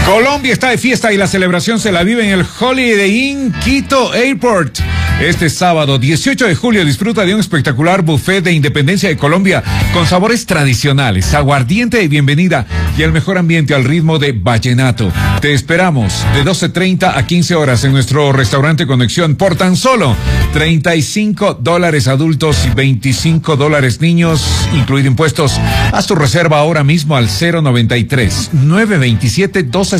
Colombia está de fiesta y la celebración se la vive en el Holiday Inn Quito Airport. Este sábado 18 de julio disfruta de un espectacular buffet de Independencia de Colombia con sabores tradicionales, aguardiente de bienvenida y el mejor ambiente al ritmo de vallenato. Te esperamos de 12:30 a 15 horas en nuestro restaurante Conexión por tan solo $35 adultos y $25 niños, incluido impuestos. Haz tu reserva ahora mismo al 093 927 12